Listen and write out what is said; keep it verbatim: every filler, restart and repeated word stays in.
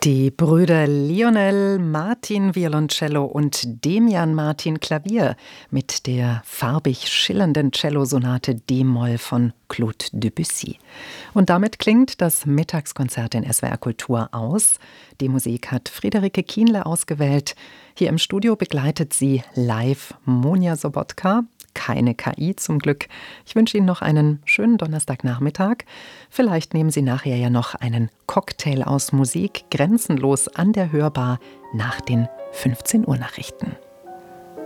Die Brüder Lionel Martin Violoncello und Demian Martin Klavier mit der farbig schillernden Cellosonate d-Moll von Claude Debussy. Und damit klingt das Mittagskonzert in S W R Kultur aus. Die Musik hat Friederike Kienle ausgewählt. Hier im Studio begleitet sie live Monja Sobotka. Keine K I zum Glück. Ich wünsche Ihnen noch einen schönen Donnerstagnachmittag. Vielleicht nehmen Sie nachher ja noch einen Cocktail aus Musik grenzenlos an der Hörbar nach den fünfzehn Uhr Nachrichten.